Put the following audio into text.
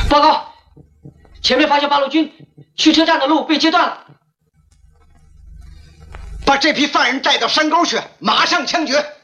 报告，前面发现八路军去车站的路被截断了。 把这批犯人带到山沟去，马上枪决。